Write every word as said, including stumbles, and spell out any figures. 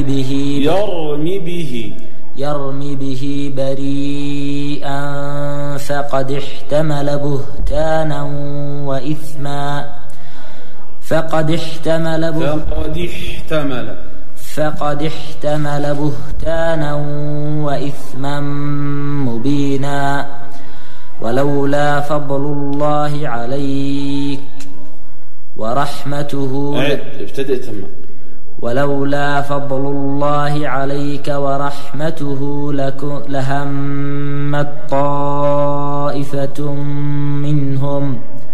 به يرمي به يرمي به بريئا فقد احتمل بهتانا وإثما فقد احتمل فقد احتمل فقد احتمل بهتانا وإثما مبينا ولولا فضل الله عليك ورحمته ابتدأ ثم ولولا فضل الله عليك ورحمته لهمت طائفة منهم